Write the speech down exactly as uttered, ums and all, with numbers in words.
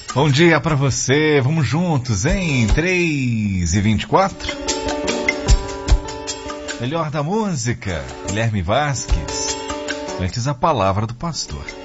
Bom dia pra você, vamos juntos, hein? três e vinte e quatro. Melhor da música, Guilherme Vasquez. Antes a palavra do pastor.